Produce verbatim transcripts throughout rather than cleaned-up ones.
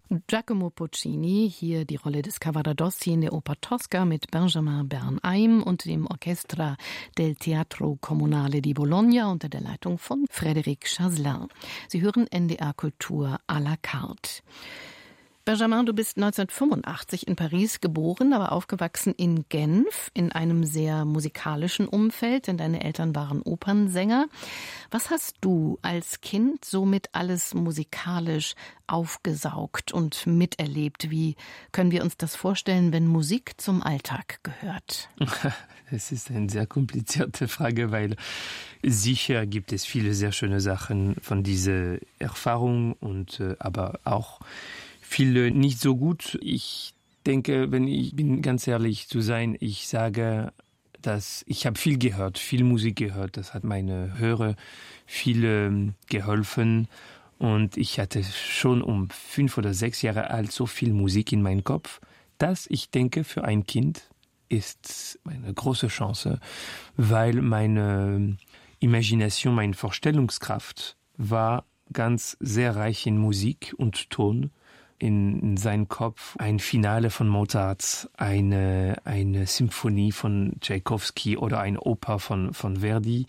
Giacomo Puccini, hier die Rolle des Cavaradossi in der Oper Tosca mit Benjamin Bernheim und dem Orchestra del Teatro Comunale di Bologna unter der Leitung von Frédéric Chaslin. Sie hören N D R Kultur à la carte. Benjamin, du bist neunzehnhundertfünfundachtzig in Paris geboren, aber aufgewachsen in Genf, in einem sehr musikalischen Umfeld, denn deine Eltern waren Opernsänger. Was hast du als Kind somit alles musikalisch aufgesaugt und miterlebt? Wie können wir uns das vorstellen, wenn Musik zum Alltag gehört? Es ist eine sehr komplizierte Frage, weil sicher gibt es viele sehr schöne Sachen von dieser Erfahrung und äh, aber auch viele nicht so gut. Ich denke, wenn ich bin ganz ehrlich zu sein, ich sage, dass ich habe viel gehört, viel Musik gehört. Das hat meine Hörer viel ähm, geholfen. Und ich hatte schon um fünf oder sechs Jahre alt so viel Musik in meinem Kopf, dass ich denke, für ein Kind ist eine große Chance, weil meine Imagination, meine Vorstellungskraft war ganz sehr reich in Musik und Ton. In, in seinem Kopf ein Finale von Mozart, eine, eine Symphonie von Tchaikovsky oder eine Oper von, von Verdi.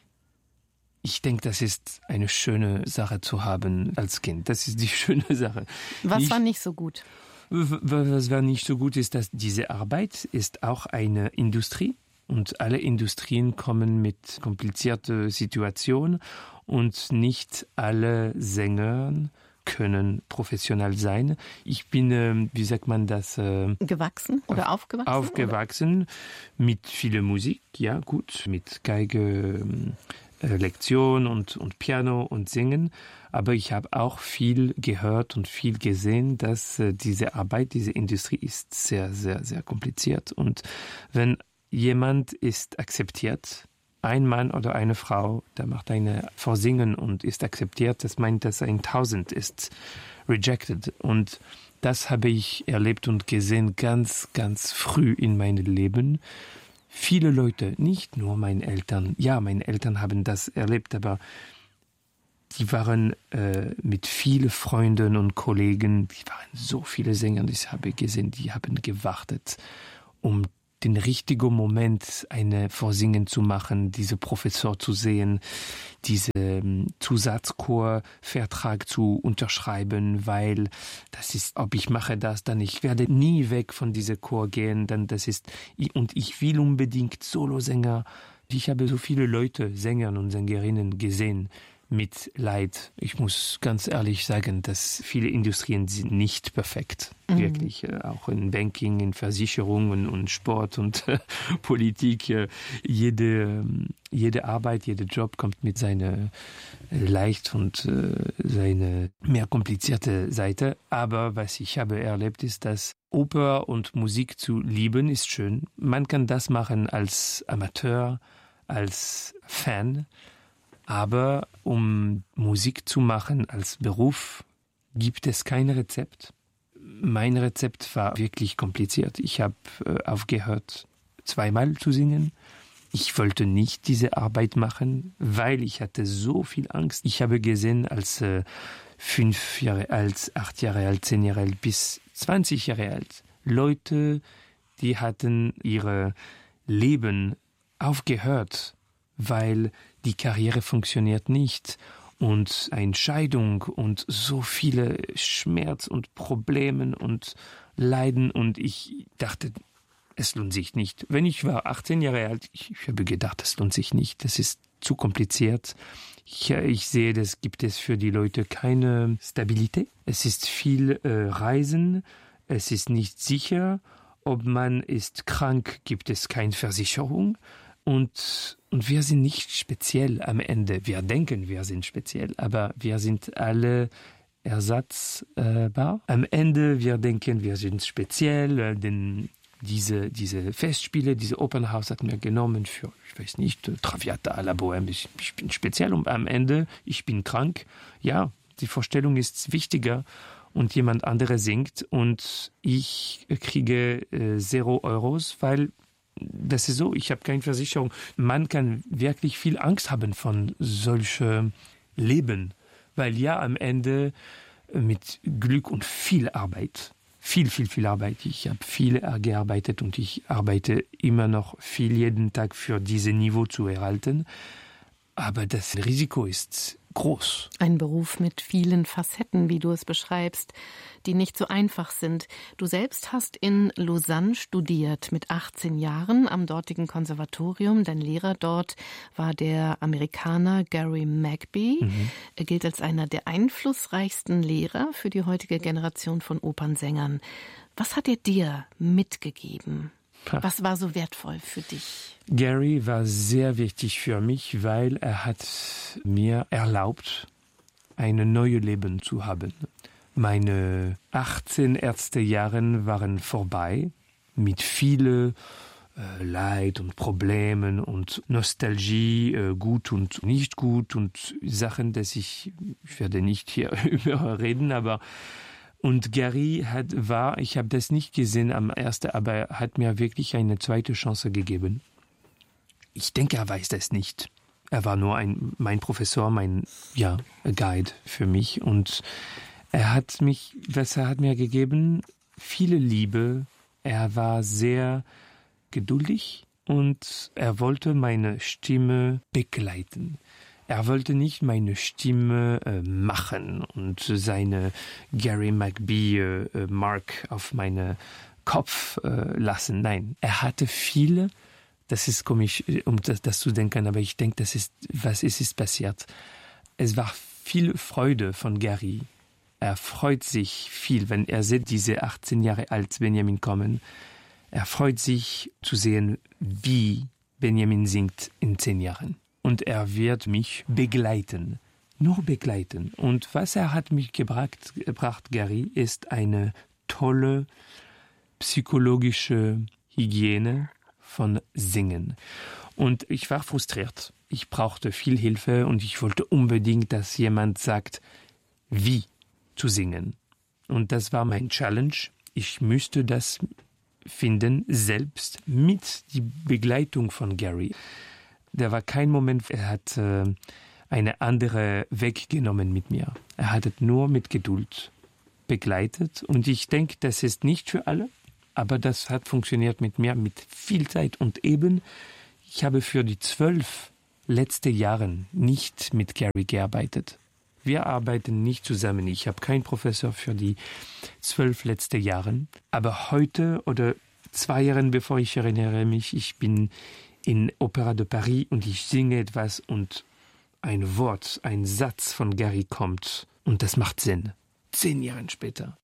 Ich denke, das ist eine schöne Sache zu haben als Kind. Das ist die schöne Sache. Was nicht, war nicht so gut? Was war nicht so gut ist, dass diese Arbeit ist auch eine Industrie. Und alle Industrien kommen mit komplizierten Situationen und nicht alle Sänger können professionell sein. Ich bin, äh, wie sagt man das? Äh, Gewachsen oder aufgewachsen? Aufgewachsen oder? Mit viel Musik, ja gut, mit Geige, äh, Lektion und, und Piano und Singen. Aber ich habe auch viel gehört und viel gesehen, dass äh, diese Arbeit, diese Industrie ist sehr, sehr, sehr kompliziert. Und wenn jemand ist akzeptiert, ein Mann oder eine Frau, der macht eine Vorsingen und ist akzeptiert, das meint, dass ein Tausend ist rejected. Und das habe ich erlebt und gesehen ganz, ganz früh in meinem Leben. Viele Leute, nicht nur meine Eltern, ja, meine Eltern haben das erlebt, aber die waren äh, mit vielen Freunden und Kollegen, die waren so viele Sänger, die ich habe gesehen, die haben gewartet, um den richtigen Moment eine Vorsingen zu machen, diese Professor zu sehen, diesen Zusatzchorvertrag zu unterschreiben, weil das ist, ob ich mache das, dann ich werde nie weg von diesem Chor gehen, dann das ist, und ich will unbedingt Solosänger. Ich habe so viele Leute, Sänger und Sängerinnen gesehen, mit Leid. Ich muss ganz ehrlich sagen, dass viele Industrien sind nicht perfekt. Mhm. Wirklich. Äh, auch in Banking, in Versicherungen und Sport und äh, Politik. Äh, jede, jede Arbeit, jeder Job kommt mit seiner äh, leicht und äh, seine mehr komplizierte Seite. Aber was ich habe erlebt, ist, dass Oper und Musik zu lieben ist schön. Man kann das machen als Amateur, als Fan. Aber um Musik zu machen als Beruf, gibt es kein Rezept. Mein Rezept war wirklich kompliziert. Ich habe äh, aufgehört, zweimal zu singen. Ich wollte nicht diese Arbeit machen, weil ich hatte so viel Angst. Ich habe gesehen, als äh, fünf Jahre alt, acht Jahre alt, zehn Jahre alt bis zwanzig Jahre alt, Leute, die hatten ihre Leben aufgehört, weil die Karriere funktioniert nicht und eine Scheidung und so viele Schmerz und Probleme und Leiden und ich dachte, es lohnt sich nicht. Wenn ich war achtzehn Jahre alt, ich, ich habe gedacht, es lohnt sich nicht, das ist zu kompliziert. Ich, ich sehe, das gibt es für die Leute keine Stabilität. Es ist viel äh, Reisen, es ist nicht sicher, ob man ist krank, gibt es keine Versicherung. Und, und wir sind nicht speziell am Ende. Wir denken, wir sind speziell, aber wir sind alle ersatzbar. Am Ende, wir denken, wir sind speziell, denn diese, diese Festspiele, diese Opernhaus hat mir genommen für, ich weiß nicht, Traviata à la Bohème. Ich, ich bin speziell und am Ende, ich bin krank. Ja, die Vorstellung ist wichtiger und jemand anderes singt und ich kriege äh, zero Euros, weil das ist so, ich habe keine Versicherung. Man kann wirklich viel Angst haben von solchen Leben, weil ja am Ende mit Glück und viel Arbeit. Viel, viel, viel Arbeit. Ich habe viel gearbeitet und ich arbeite immer noch viel jeden Tag für dieses Niveau zu erhalten. Aber das Risiko ist groß. Ein Beruf mit vielen Facetten, wie du es beschreibst, die nicht so einfach sind. Du selbst hast in Lausanne studiert mit achtzehn Jahren am dortigen Konservatorium. Dein Lehrer dort war der Amerikaner Gary Magby. Mhm. Er gilt als einer der einflussreichsten Lehrer für die heutige Generation von Opernsängern. Was hat er dir mitgegeben? Was war so wertvoll für dich? Gary war sehr wichtig für mich, weil er hat mir erlaubt, ein neues Leben zu haben. Meine achtzehn Ärztejahre waren vorbei, mit vielen äh, Leid und Problemen und Nostalgie, äh, gut und nicht gut und Sachen, dass ich, ich werde nicht hier über reden, aber und Gary hat, war, ich habe das nicht gesehen am ersten, aber er hat mir wirklich eine zweite Chance gegeben. Ich denke, er weiß das nicht. Er war nur ein, mein Professor, mein, ja, Guide für mich. Und er hat mich, was er hat mir gegeben, viele Liebe. Er war sehr geduldig und er wollte meine Stimme begleiten. Er wollte nicht meine Stimme äh, machen und seine Gary Magby äh, Mark auf meinen Kopf äh, lassen. Nein, er hatte viele, das ist komisch, um das, das zu denken, aber ich denke, das ist, was ist, ist passiert. Es war viel Freude von Gary. Er freut sich viel, wenn er sieht, diese achtzehn Jahre alt Benjamin kommen. Er freut sich zu sehen, wie Benjamin singt in zehn Jahren. Und er wird mich begleiten, nur begleiten. Und was er hat mich gebracht, gebracht, Gary, ist eine tolle psychologische Hygiene von Singen. Und ich war frustriert. Ich brauchte viel Hilfe und ich wollte unbedingt, dass jemand sagt, wie zu singen. Und das war mein Challenge. Ich müsste das finden, selbst mit die Begleitung von Gary. Der war kein Moment, er hat äh, eine andere Weg genommen mit mir. Er hat es nur mit Geduld begleitet. Und ich denke, das ist nicht für alle, aber das hat funktioniert mit mir mit viel Zeit. Und eben, ich habe für die zwölf letzten Jahre nicht mit Gary gearbeitet. Wir arbeiten nicht zusammen. Ich habe keinen Professor für die zwölf letzten Jahre. Aber heute oder zwei Jahre bevor, ich erinnere mich, ich bin in Opéra de Paris und ich singe etwas und ein Wort, ein Satz von Gary kommt und das macht Sinn. Zehn Jahre später.